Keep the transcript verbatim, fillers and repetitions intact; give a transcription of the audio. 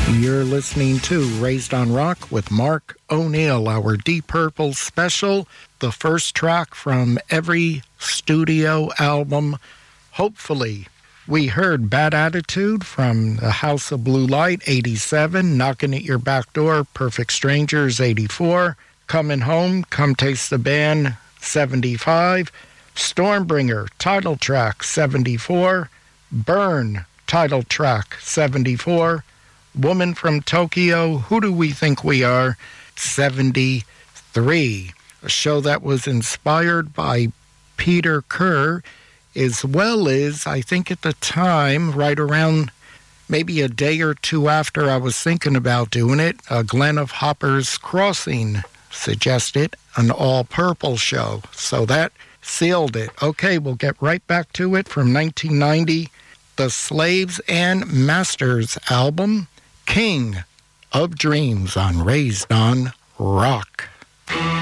You're listening to Raised on Rock with Mark O'Neill, our Deep Purple special, the first track from every studio album. Hopefully, we heard Bad Attitude from the House of Blue Light, eighty-seven, Knocking at Your Back Door, Perfect Strangers, eighty-four, Coming Home, Come Taste the Band, seventy-five, Stormbringer, title track, seventy-four, Burn, title track, seventy-four, Woman from Tokyo, Who Do We Think We Are, seventy-three. A show that was inspired by Peter Kerr, as well as, I think at the time, right around maybe a day or two after I was thinking about doing it, uh, Glenn of Hopper's Crossing suggested an all-purple show. So that sealed it. Okay, we'll get right back to it from nineteen ninety, the Slaves and Masters album, King of Dreams on Raised on Rock.